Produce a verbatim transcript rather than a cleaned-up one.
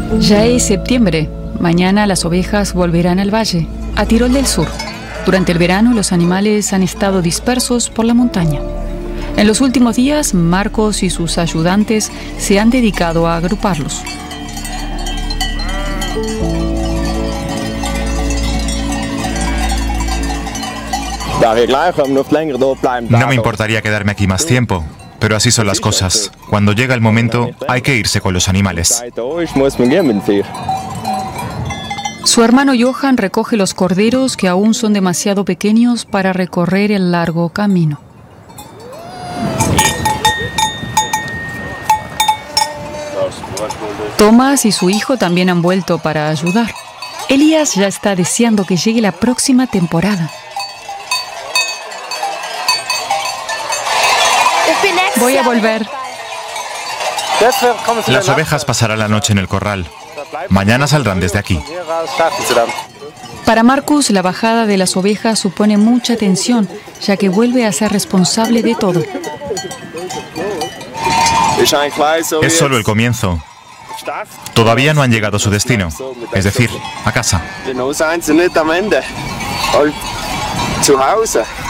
Ya es septiembre. Mañana las ovejas volverán al valle, a Tirol del Sur. Durante el verano los animales han estado dispersos por la montaña. En los últimos días, Marcos y sus ayudantes se han dedicado a agruparlos. No me importaría quedarme aquí más tiempo, pero así son las cosas. Cuando llega el momento, hay que irse con los animales. Su hermano Johan recoge los corderos que aún son demasiado pequeños para recorrer el largo camino. Tomás y su hijo también han vuelto para ayudar. Elías ya está deseando que llegue la próxima temporada. Voy a volver. Las ovejas pasarán la noche en el corral. Mañana saldrán desde aquí. Para Marcus, la bajada de las ovejas supone mucha tensión, ya que vuelve a ser responsable de todo. Es solo el comienzo. Todavía no han llegado a su destino, es decir, a casa.